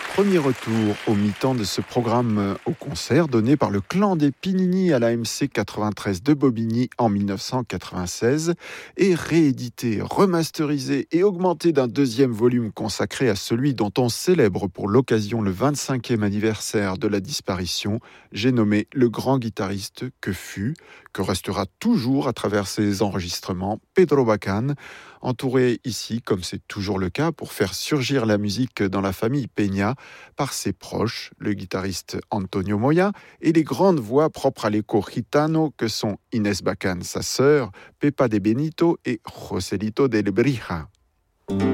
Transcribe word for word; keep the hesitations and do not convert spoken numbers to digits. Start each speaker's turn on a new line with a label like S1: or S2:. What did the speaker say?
S1: Premier retour au mi-temps de ce programme au concert donné par le clan des Pinini à l'A M C quatre-vingt-treize de Bobigny en dix-neuf cent quatre-vingt-seize et réédité, remasterisé et augmenté d'un deuxième volume consacré à celui dont on célèbre pour l'occasion le vingt-cinquième anniversaire de la disparition. J'ai nommé le grand guitariste que fut, que restera toujours à travers ses enregistrements, Pedro Bacán, entouré ici, comme c'est toujours le cas, pour faire surgir la musique dans la famille Peña, par ses proches, le guitariste Antonio Moya, et les grandes voix propres à l'écho gitano que sont Inés Bacán, sa sœur, Pepa de Benito et Joselito de Lebrija.